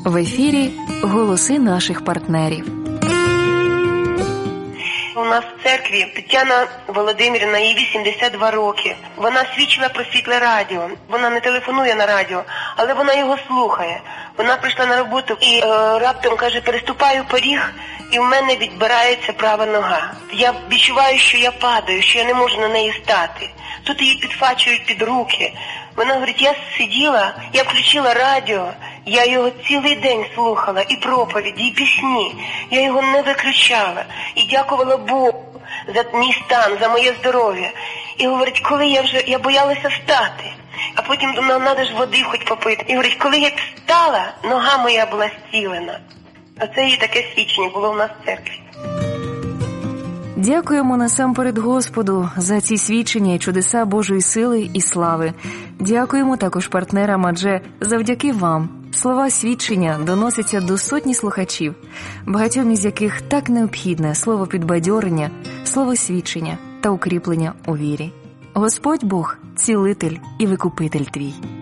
В ефірі «Голоси наших партнерів». У нас в церкві Тетяна Володимирівна, їй 82 роки. Вона свідчила про світле радіо. Вона не телефонує на радіо, але вона його слухає. Вона прийшла на роботу і раптом каже, переступаю поріг, і в мене відбирається права нога. Я відчуваю, що я падаю, що я не можу на неї стати. Тут її підфачують під руки. Вона говорить, я сиділа, я включила радіо, я його цілий день слухала, і проповіді, і пісні. Я його не виключала. І дякувала Богу за мій стан, за моє здоров'я. І говорить, коли я боялася встати. А потім думала, треба ж води хоч попити. І говорить, коли я встала, нога моя була зцілена. Оце її таке свідчення було в нас в церкві. Дякуємо насамперед Господу за ці свідчення і чудеса Божої сили і слави. Дякуємо також партнерам, адже завдяки вам слова свідчення доносяться до сотні слухачів, багатьом із яких так необхідне слово підбадьорення, слово свідчення та укріплення у вірі. Господь Бог – цілитель і викупитель твій.